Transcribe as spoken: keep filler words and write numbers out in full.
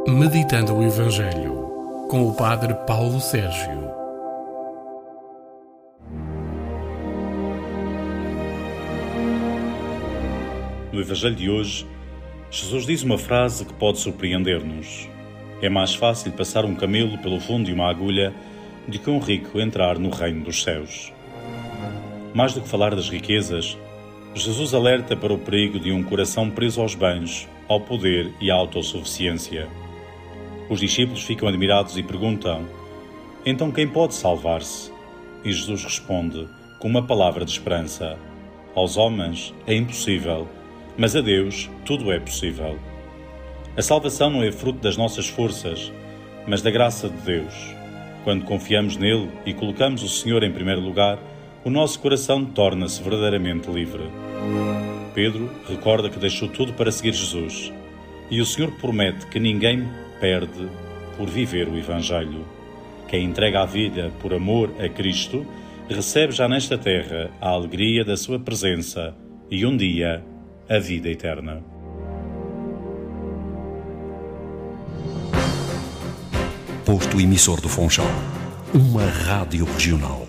Meditando o Evangelho, com o Padre Paulo Sérgio. No Evangelho de hoje, Jesus diz uma frase que pode surpreender-nos. É mais fácil passar um camelo pelo fundo de uma agulha do que um rico entrar no reino dos céus. Mais do que falar das riquezas, Jesus alerta para o perigo de um coração preso aos bens, ao poder e à autossuficiência. Os discípulos ficam admirados e perguntam: então quem pode salvar-se? E Jesus responde com uma palavra de esperança: aos homens é impossível, mas a Deus tudo é possível. A salvação não é fruto das nossas forças, mas da graça de Deus. Quando confiamos nele e colocamos o Senhor em primeiro lugar, o nosso coração torna-se verdadeiramente livre. Pedro recorda que deixou tudo para seguir Jesus, e o Senhor promete que ninguém perde por viver o Evangelho. Quem entrega a vida por amor a Cristo, recebe já nesta terra a alegria da sua presença e um dia a vida eterna. Posto emissor do Funchal, uma rádio regional.